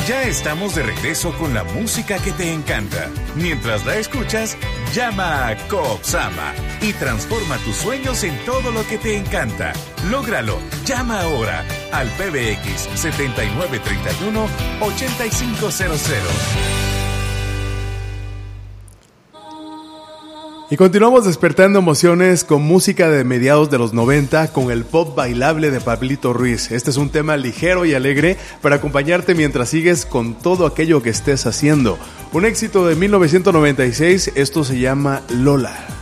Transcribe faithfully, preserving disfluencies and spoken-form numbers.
Ya estamos de regreso con la música que te encanta. Mientras la escuchas, llama a Coopsama y transforma tus sueños en todo lo que te encanta. Lógralo. Llama ahora al P B X setenta y nueve treinta y uno ochenta y cinco cero cero. Y continuamos despertando emociones con música de mediados de los noventa con el pop bailable de Pablito Ruiz. Este es un tema ligero y alegre para acompañarte mientras sigues con todo aquello que estés haciendo. Un éxito de mil novecientos noventa y seis, esto se llama Lola.